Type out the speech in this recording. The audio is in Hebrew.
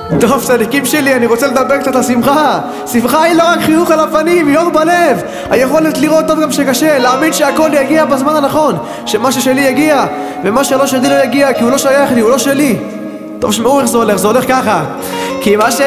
טוב, צדיקים שלי, אני רוצה לדבר קצת על שמחה. שמחה היא לא רק חיוך על הפנים, היא אור בלב. היכולת לראות טוב גם שקשה, להאמין שהכל יגיע בזמן הנכון, שמה ששלי יגיע, ומה שלא שלי לא יגיע, כי הוא לא שייך לי, הוא לא שלי. טוב, שמעו איך זה הולך ככה. כי מה